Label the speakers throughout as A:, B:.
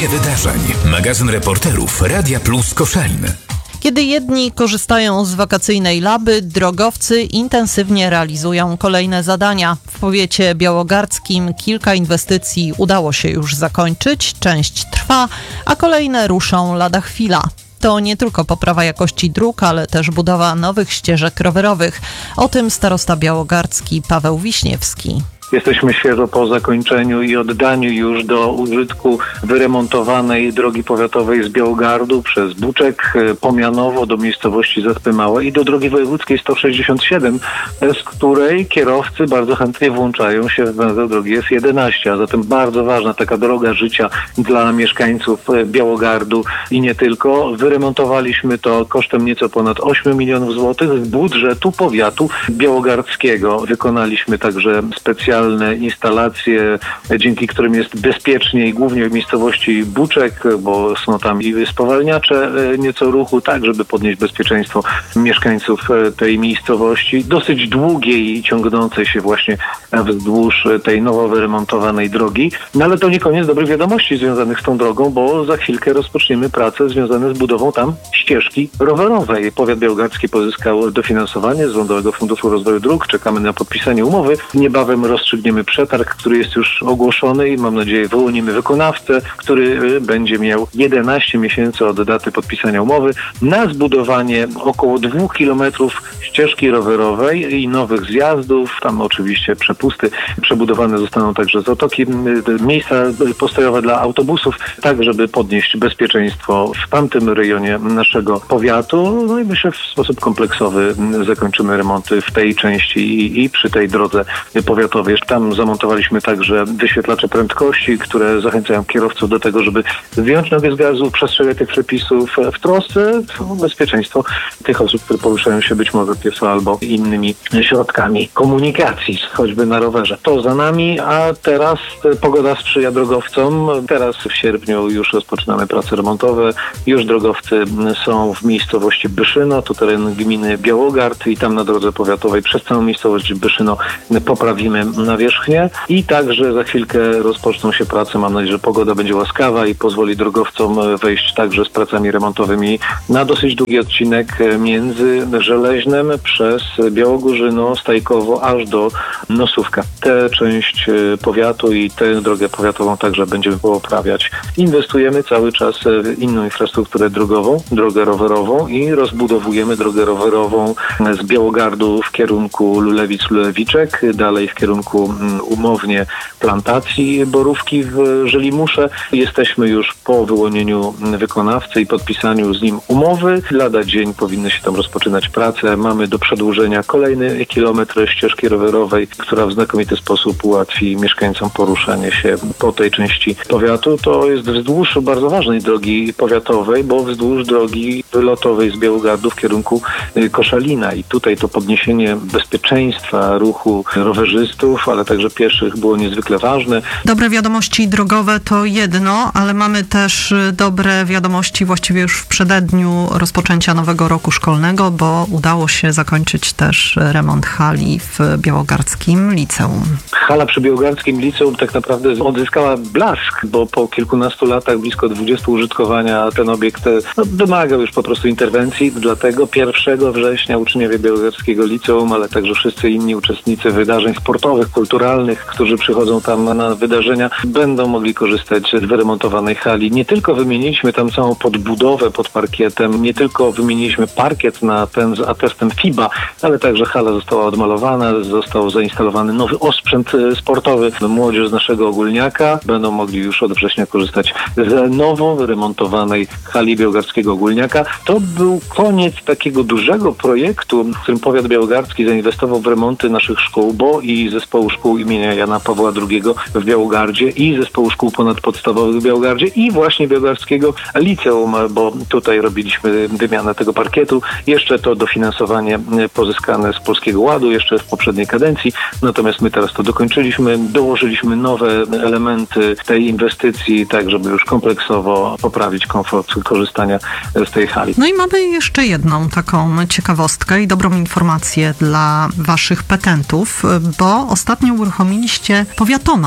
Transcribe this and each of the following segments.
A: Historie wydarzeń. Magazyn reporterów Radia Plus Koszalin.
B: Kiedy jedni korzystają z wakacyjnej laby, drogowcy intensywnie realizują kolejne zadania. W powiecie białogardzkim kilka inwestycji udało się już zakończyć, część trwa, a kolejne ruszą lada chwila. To nie tylko poprawa jakości dróg, ale też budowa nowych ścieżek rowerowych. O tym starosta białogardzki Paweł Wiśniewski.
C: Jesteśmy świeżo po zakończeniu i oddaniu już do użytku wyremontowanej drogi powiatowej z Białogardu przez Buczek, Pomianowo do miejscowości Zaspy Małe i do drogi wojewódzkiej 167, z której kierowcy bardzo chętnie włączają się w węzeł drogi S11, a zatem bardzo ważna taka droga życia dla mieszkańców Białogardu i nie tylko. Wyremontowaliśmy to kosztem nieco ponad 8 milionów złotych z budżetu powiatu białogardzkiego. Wykonaliśmy także specjalne instalacje, dzięki którym jest bezpieczniej, głównie w miejscowości Buczek, bo są tam i spowalniacze nieco ruchu, tak żeby podnieść bezpieczeństwo mieszkańców tej miejscowości, dosyć długiej i ciągnącej się właśnie wzdłuż tej nowo wyremontowanej drogi. No ale to nie koniec dobrych wiadomości związanych z tą drogą, bo za chwilkę rozpoczniemy prace związane z budową tam ścieżki rowerowej. Powiat białogardzki pozyskał dofinansowanie z Rządowego Funduszu Rozwoju Dróg. Czekamy na podpisanie umowy. Niebawem rozstrzygniemy przetarg, który jest już ogłoszony i mam nadzieję wyłonimy wykonawcę, który będzie miał 11 miesięcy od daty podpisania umowy na zbudowanie około 2 kilometrów ścieżki rowerowej i nowych zjazdów. Tam oczywiście przepusty. Przebudowane zostaną także zatoki, miejsca postojowe dla autobusów, tak żeby podnieść bezpieczeństwo w tamtym rejonie naszego powiatu. No i myślę, w sposób kompleksowy zakończymy remonty w tej części i przy tej drodze powiatowej. Tam zamontowaliśmy także wyświetlacze prędkości, które zachęcają kierowców do tego, żeby zdjąć nogę z gazu, przestrzegać tych przepisów w trosce o bezpieczeństwo tych osób, które poruszają się być może pieszo albo innymi środkami komunikacji, choćby na rowerze. To za nami, a teraz pogoda sprzyja drogowcom. Teraz w sierpniu już rozpoczynamy prace remontowe. Już drogowcy są w miejscowości Byszyno, to teren gminy Białogard i tam na drodze powiatowej przez całą miejscowość Byszyno poprawimy nawierzchnię i także za chwilkę rozpoczną się prace. Mam nadzieję, że pogoda będzie łaskawa i pozwoli drogowcom wejść także z pracami remontowymi na dosyć długi odcinek między Żeleźnem przez Białogórzyno, Stajkowo aż do Nosówka. Tę część powiatu i tę drogę powiatową także będziemy poprawiać. Inwestujemy cały czas w inną infrastrukturę drogową, drogę rowerową i rozbudowujemy drogę rowerową z Białogardu w kierunku Lulewic-Lulewiczek, dalej w kierunku umownie plantacji borówki w Żelimusze. Jesteśmy już po wyłonieniu wykonawcy i podpisaniu z nim umowy. Lada dzień powinny się tam rozpoczynać prace. Mamy do przedłużenia kolejny kilometr ścieżki rowerowej, która w znakomity sposób ułatwi mieszkańcom poruszanie się po tej części powiatu. To jest wzdłuż bardzo ważnej drogi powiatowej, bo wzdłuż drogi wylotowej z Białogardu w kierunku Koszalina i tutaj to podniesienie bezpieczeństwa ruchu rowerzystów, ale także pieszych było niezwykle ważne.
B: Dobre wiadomości drogowe to jedno, ale mamy też dobre wiadomości właściwie już w przededniu rozpoczęcia nowego roku szkolnego, bo udało się zakończyć też remont hali w Białogardzkim Liceum.
C: Hala przy Białogardzkim Liceum tak naprawdę odzyskała blask, bo po kilkunastu latach, blisko 20 użytkowania ten obiekt wymagał już po prostu interwencji. Dlatego 1 września uczniowie Białogardzkiego Liceum, ale także wszyscy inni uczestnicy wydarzeń sportowych, kulturalnych, którzy przychodzą tam na wydarzenia, będą mogli korzystać z wyremontowanej hali. Nie tylko wymieniliśmy tam całą podbudowę pod parkietem, nie tylko wymieniliśmy parkiet na ten z atestem FIBA, ale także hala została odmalowana, został zainstalowany nowy osprzęt sportowy. Młodzież z naszego Ogólniaka będą mogli już od września korzystać z nowo wyremontowanej hali Białogardzkiego Ogólniaka. To był koniec takiego dużego projektu, w którym powiat białogardzki zainwestował w remonty naszych szkół, bo i Zespołu Szkół imienia Jana Pawła II w Białogardzie i Zespołu Szkół Ponadpodstawowych w Białogardzie i właśnie Białogardzkiego Liceum, bo tutaj robiliśmy wymianę tego parkietu. Jeszcze to dofinansowanie pozyskane z Polskiego Ładu, jeszcze w poprzedniej kadencji, natomiast my teraz to dokończyliśmy, dołożyliśmy nowe elementy tej inwestycji, tak żeby już kompleksowo poprawić komfort korzystania z tej hali.
B: No i mamy jeszcze jedną taką ciekawostkę i dobrą informację dla waszych petentów, bo ostatnio uruchomiliście powiatomat.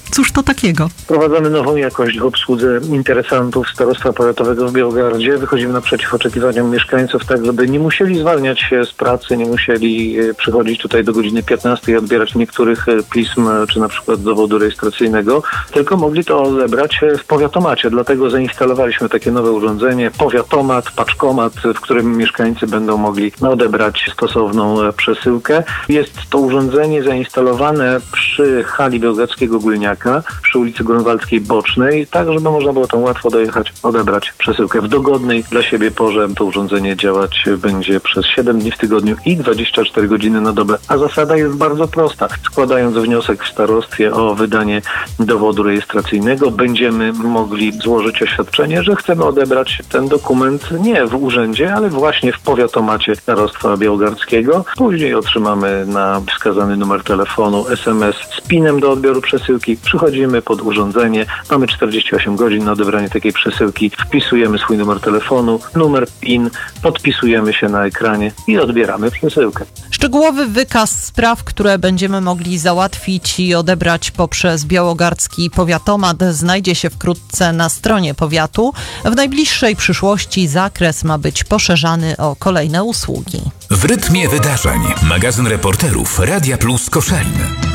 B: Cóż to takiego?
C: Wprowadzamy nową jakość w obsłudze interesantów Starostwa Powiatowego w Białogardzie. Wychodzimy naprzeciw oczekiwaniom mieszkańców, tak żeby nie musieli zwalniać się z pracy, nie musieli przychodzić tutaj do godziny 15 i odbierać niektórych pism, czy na przykład dowodu rejestracyjnego, tylko mogli to odebrać w powiatomacie. Dlatego zainstalowaliśmy takie nowe urządzenie, powiatomat, paczkomat, w którym mieszkańcy będą mogli odebrać stosowną przesyłkę. Jest to urządzenie zainstalowane przy hali Białogadzkiego Górniaka, przy ulicy Grunwaldzkiej Bocznej, tak żeby można było tam łatwo dojechać, odebrać przesyłkę w dogodnej dla siebie porze. To urządzenie działać będzie przez 7 dni w tygodniu i 24 godziny na dobę, a zasada jest bardzo prosta. Składając wniosek w starostwie o wydanie dowodu rejestracyjnego, będziemy mogli złożyć oświadczenie, że chcemy odebrać ten dokument nie w urzędzie, ale właśnie w powiatomacie Starostwa Białogardzkiego. Później otrzymamy na wskazany numer telefonu SMS z PIN-em do odbioru przesyłki. Przychodzimy pod urządzenie, mamy 48 godzin na odebranie takiej przesyłki, wpisujemy swój numer telefonu, numer PIN, podpisujemy się na ekranie i odbieramy przesyłkę.
B: Szczegółowy wykaz spraw, które będziemy mogli załatwić i odebrać poprzez białogardzki powiatomat, znajdzie się wkrótce na stronie powiatu. W najbliższej przyszłości zakres ma być poszerzany o kolejne usługi.
A: W rytmie wydarzeń magazyn reporterów Radia Plus Koszalin.